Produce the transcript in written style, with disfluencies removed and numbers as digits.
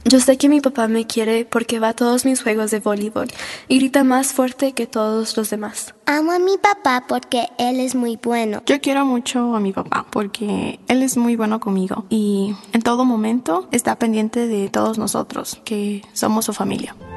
Yo sé que mi papá me quiere porque va a todos mis juegos de voleibol y grita más fuerte que todos los demás. Amo a mi papá porque él es muy bueno. Yo quiero mucho a mi papá porque él es muy bueno conmigo y en todo momento está pendiente de todos nosotros, que somos su familia.